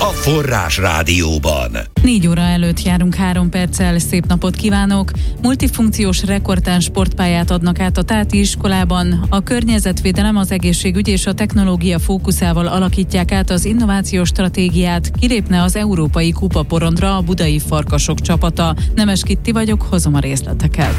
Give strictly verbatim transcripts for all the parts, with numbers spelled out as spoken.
Forrás Rádióban. Négy óra előtt járunk három perccel, szép napot kívánok! Multifunkciós rekordtán sportpályát adnak át a Táti iskolában. A környezetvédelem, az egészségügy és a technológia fókuszával alakítják át az innovációs stratégiát. Kilépne az európai kupaporondra a budai farkasok csapata. Nemes Kitti vagyok, hozom a részleteket.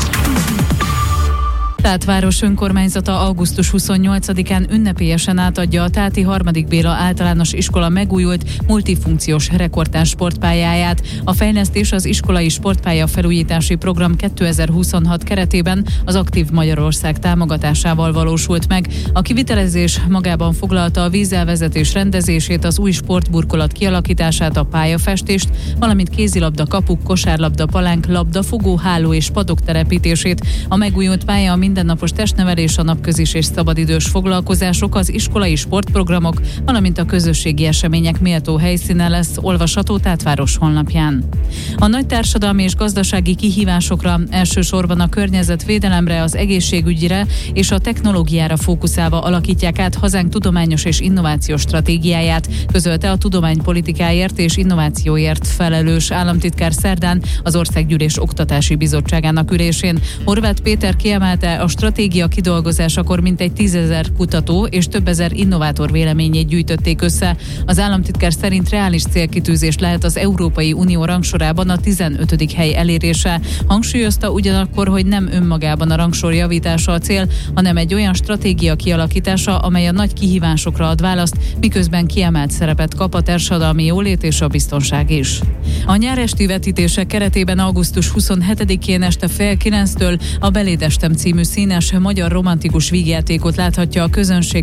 Tát város önkormányzata augusztus huszonnyolcadikán ünnepélyesen átadja a Táti harmadik Béla általános iskola megújult multifunkciós rekordtán sportpályáját. A fejlesztés az iskolai sportpálya felújítási program kétezer-huszonhat keretében az Aktív Magyarország támogatásával valósult meg. A kivitelezés magában foglalta a vízelvezetés rendezését, az új sportburkolat kialakítását, a pályafestést, valamint kézilabda kapuk, kosárlabda palánk, labdafogó, háló és padok telepítését. A megújult pálya a mindennapos testnevelés, a napközis és szabadidős foglalkozások, az iskolai sportprogramok, valamint a közösségi események méltó helyszíne lesz, olvasható Tátváros honlapján. A nagy társadalmi és gazdasági kihívásokra, elsősorban a környezetvédelemre, az egészségügyre és a technológiára fókuszálva alakítják át hazánk tudományos és innovációs stratégiáját, közölte a tudománypolitikáért és innovációért felelős államtitkár szerdán az Országgyűlés Oktatási Bizottságának ülésén. Horváth Péter kiemelte, a stratégia kidolgozásakor mintegy tízezer kutató és több ezer innovátor véleményét gyűjtötték össze. Az államtitkár szerint reális célkitűzés lehet az Európai Unió rangsorában a tizenötödik hely elérése. Hangsúlyozta ugyanakkor, hogy nem önmagában a rangsor javítása a cél, hanem egy olyan stratégia kialakítása, amely a nagy kihívásokra ad választ, miközben kiemelt szerepet kap a társadalmi jólét és a biztonság is. A nyáresti vetítések keretében augusztus huszonhetedikén este fél kilenctől a Beléd Estem című színes magyar romantikus vígjátékot láthatja a közönség